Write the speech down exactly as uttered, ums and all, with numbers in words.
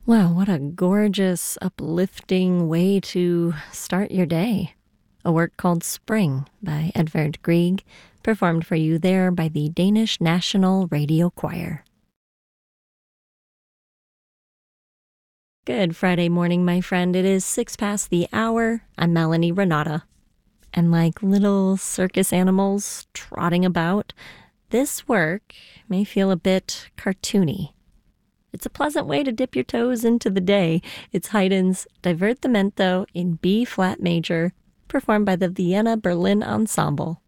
Wow, what a gorgeous, uplifting way to start your day. A work called Spring by Edvard Grieg, performed for you there by the Danish National Radio Choir. Good Friday morning, my friend. It is six past the hour. I'm Melanie Renata. And like little circus animals trotting about, this work may feel a bit cartoony. It's a pleasant way to dip your toes into the day. It's Haydn's Divertimento in B-flat major, performed by the Vienna Berlin Ensemble.